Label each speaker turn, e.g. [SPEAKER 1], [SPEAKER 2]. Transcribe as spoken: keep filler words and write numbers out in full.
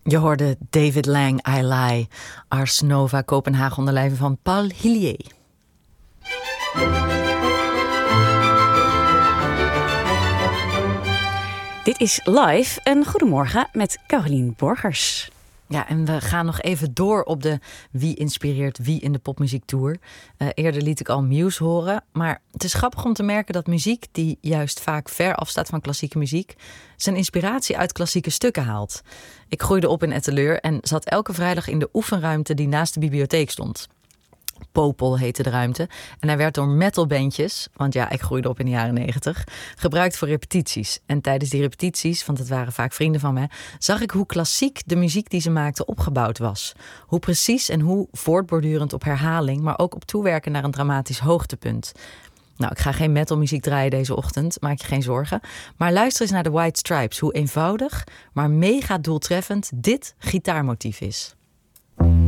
[SPEAKER 1] Je hoorde David Lang, I Lie, Ars Nova, Kopenhagen onder leiding van Paul Hillier.
[SPEAKER 2] Dit is Live en Goedemorgen met Carolien Borgers.
[SPEAKER 1] Ja, en we gaan nog even door op de wie inspireert wie in de popmuziek tour. Uh, eerder liet ik al Muse horen, maar het is grappig om te merken dat muziek, die juist vaak ver afstaat van klassieke muziek, zijn inspiratie uit klassieke stukken haalt. Ik groeide op in Etteleur en zat elke vrijdag in de oefenruimte die naast de bibliotheek stond. Popol heette de ruimte. En hij werd door metalbandjes, want ja, ik groeide op in de jaren negentig, gebruikt voor repetities. En tijdens die repetities, want het waren vaak vrienden van mij, zag ik hoe klassiek de muziek die ze maakten opgebouwd was. Hoe precies en hoe voortbordurend op herhaling, maar ook op toewerken naar een dramatisch hoogtepunt. Nou, ik ga geen metalmuziek draaien deze ochtend, maak je geen zorgen. Maar luister eens naar de White Stripes, hoe eenvoudig, maar mega doeltreffend dit gitaarmotief is.